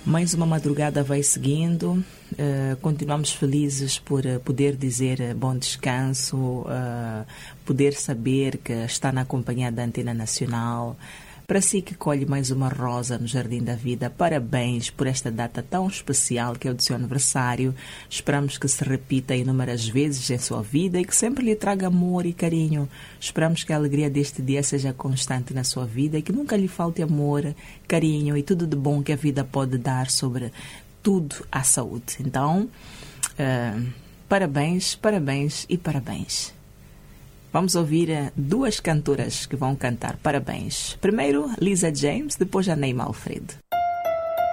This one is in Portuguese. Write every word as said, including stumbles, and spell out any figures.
Mais uma madrugada vai seguindo, uh, continuamos felizes por uh, poder dizer uh, bom descanso, uh, poder saber que está na companhia da Antena Nacional. Para si que colhe mais uma rosa no Jardim da Vida, parabéns por esta data tão especial que é o do seu aniversário. Esperamos que se repita inúmeras vezes em sua vida e que sempre lhe traga amor e carinho. Esperamos que a alegria deste dia seja constante na sua vida e que nunca lhe falte amor, carinho e tudo de bom que a vida pode dar, sobre tudo a saúde. Então, uh, parabéns, parabéns e parabéns. Vamos ouvir duas cantoras que vão cantar parabéns. Primeiro, Lisa James, depois a Neima Alfredo.